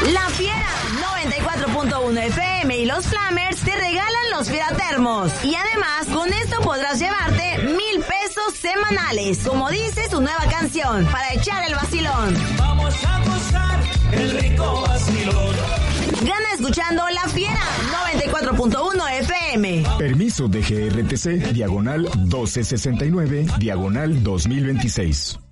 La Fiera 94.1 FM y los Flamers te regalan los Fiera Termos. Y además, con esto podrás llevarte 1,000 pesos semanales, como dice su nueva canción, para echar el vacilón. Vamos a gozar el rico vacilón. Gana escuchando La Fiera 94.1 FM. Permiso de GRTC, diagonal 1269, diagonal 2026.